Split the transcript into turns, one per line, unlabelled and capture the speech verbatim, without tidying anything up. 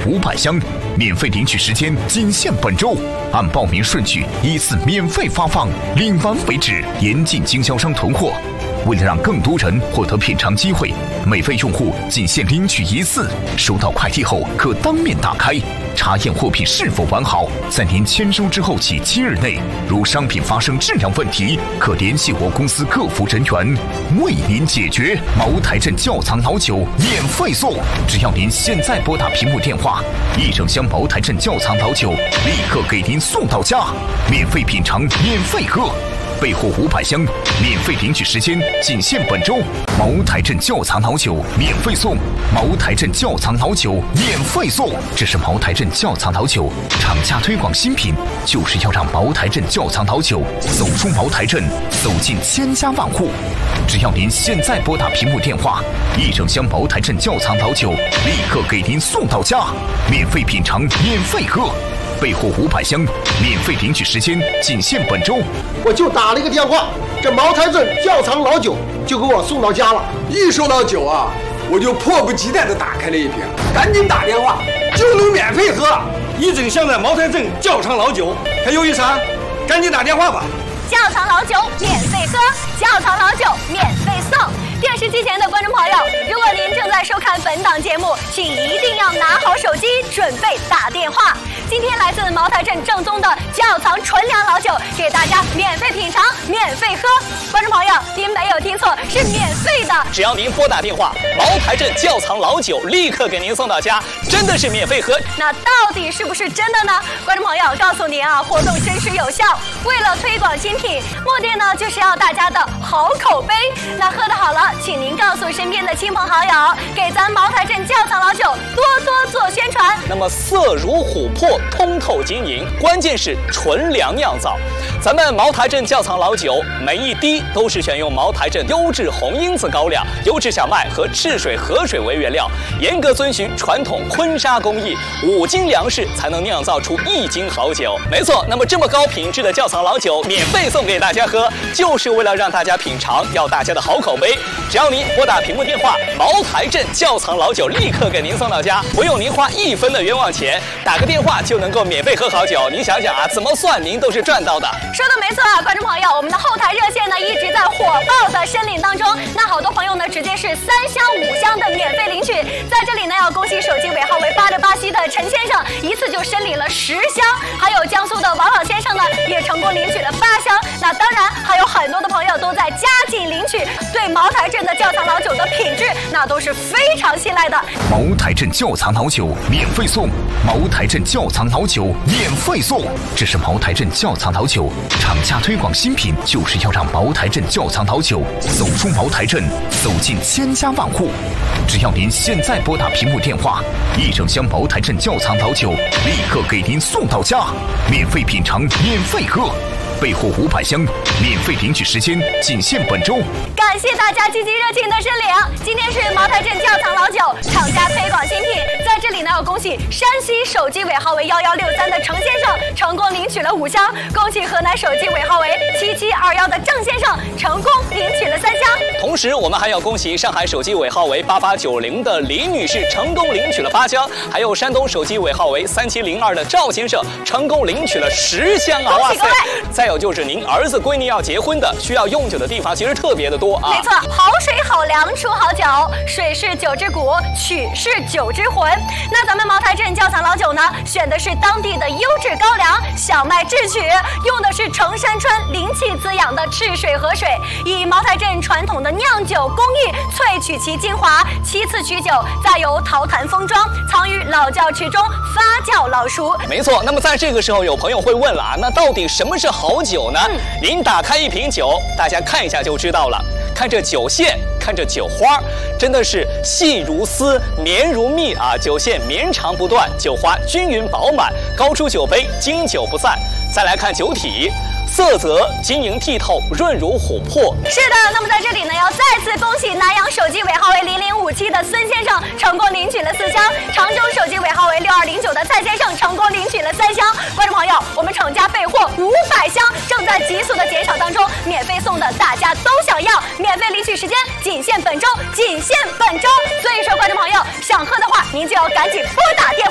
五百箱，免费领取时间仅限本周，按报名顺序依次免费发放，领完为止，严禁经销商囤货。为了让更多人获得品尝机会，每位用户仅限领取一次，收到快递后可当面打开，查验货品是否完好。在您签收之后起七日内，如商品发生质量问题，可联系我公司客服人员为您解决。茅台镇窖藏老酒免费送，只要您现在拨打屏幕电话，一整箱茅台镇窖藏老酒立刻给您送到家，免费品尝，免费喝。备货五百箱，免费领取时间仅限本周。茅台镇窖藏老酒免费送，茅台镇窖藏老酒免费送。这是茅台镇窖藏老酒，厂家推广新品，就是要让茅台镇窖藏老酒走出茅台镇，走进千家万户。只要您现在拨打屏幕电话，一整箱茅台镇窖藏老酒立刻给您送到家，免费品尝，免费喝。备货五百箱，免费领取时间仅限本周。
我就打了一个电话，这茅台镇窖藏老酒就给我送到家了。
一收到酒啊，我就迫不及待地打开了一瓶，赶紧打电话就能免费喝一整箱的茅台镇窖藏老酒，还犹豫啥？赶紧打电话吧！
窖藏老酒免费喝，窖藏老酒免费送。电视机前的观众朋友，如果您正在收看本档节目，请一定要拿好手机，准备打电话。今天来自茅台镇正宗的窖藏纯粮老酒，给大家免费品尝，免费喝。观众朋友，您没有听错，是免费的。
只要您拨打电话，茅台镇窖藏老酒立刻给您送到家，真的是免费喝。
那到底是不是真的呢？观众朋友，告诉您啊，活动真实有效。为了推广新品，目的呢就是要大家的好口碑。那喝得好了，请您告诉身边的亲朋好友，给咱茅台镇窖藏老酒多多做宣传。
那么色如琥珀，通透晶莹，关键是纯粮酿造。咱们茅台镇窖藏老酒每一滴都是选用茅台镇优质红因子高粱、优质小麦和赤水河水为原料，严格遵循传统坤沙工艺，五斤粮食才能酿造出一斤好酒。没错，那么这么高品质的窖藏老酒免费送给大家喝，就是为了让大家品尝，要大家的好口碑。只要您拨打屏幕电话，茅台镇窖藏老酒立刻给您送到家，不用您花一分的冤枉钱，打个电话就能够免费喝好酒。您想想啊，怎么算您都是赚到的。
说的没错啊，观众朋友，我们的后台热线呢一直在火爆的申领当中。那好多朋友呢直接是三箱五箱的免费领取，在这里呢要恭喜手机尾号为八六八七的陈先生，一次就申领了十箱，还有江苏的王老先生呢也成功领取了八箱。那当然还有很多的朋友都在加紧领取，对茅台镇的窖藏老酒的品质那都是非常信赖的。
茅台镇窖藏老酒免费送，茅台镇窖藏老酒免费送。这是茅台镇窖藏老酒，厂家推广新品，就是要让茅台镇窖藏老酒走出茅台镇，走进千家万户。只要您现在拨打屏幕电话，一整箱茅台镇窖藏老酒立刻给您送到家，免费品尝，免费喝。备货五百箱，免费领取时间仅限本周。
感谢大家积极热情的申领。今天是茅台镇窖藏老酒厂家推广新品，在这里呢要恭喜山西手机尾号为幺幺六三的程先生成功领取了五箱，恭喜河南手机尾号为七七二幺的郑先生成功领取了三箱。
同时，我们还要恭喜上海手机尾号为八八九零的李女士成功领取了八箱，还有山东手机尾号为三七零二的赵先生成功领取了十箱啊！
哇塞！
再有就是您儿子闺女要结婚的，需要用酒的地方其实特别的多啊。
没错，好水好粮出好酒，水是酒之骨，曲是酒之魂。那咱们茅台镇窖藏老酒呢，选的是当地的优质高粱、小麦制曲，用的是城山村灵气滋养的赤水河水，以茅台镇传统的酿酒工艺萃取其精华，其次取酒，再由陶坛封装，藏于老窖池中发酵老熟。
没错，那么在这个时候，有朋友会问了啊，那到底什么是好酒呢？嗯、您打开一瓶酒，大家看一下就知道了。看这酒线，看这酒花，真的是细如丝，绵如蜜啊！酒线绵长不断，酒花均匀饱满，高出酒杯，经久不散。再来看酒体。色泽晶莹剔透，润如琥珀。
是的，那么在这里呢，要再次恭喜南阳手机尾号为零零五七的孙先生成功领取了四箱，常州手机尾号为六二零九的蔡先生成功领取了三箱。观众朋友，我们厂家备货五百箱，正在急速的减少当中，免费送的大家都想要，免费领取时间仅限本周，仅限本周。所以说，观众朋友想喝的话，您就要赶紧拨打电话。